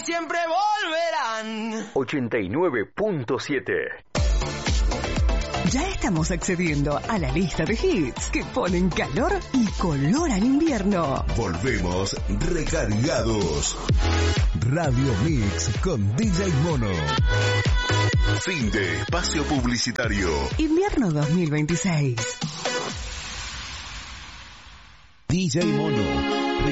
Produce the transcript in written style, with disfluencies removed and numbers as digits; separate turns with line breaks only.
siempre volverán.
89.7.
Ya estamos accediendo a la lista de hits que ponen calor y color al invierno.
Volvemos recargados. Radio Mix con DJ Mono. Fin de espacio publicitario.
Invierno 2026.
DJ Mono.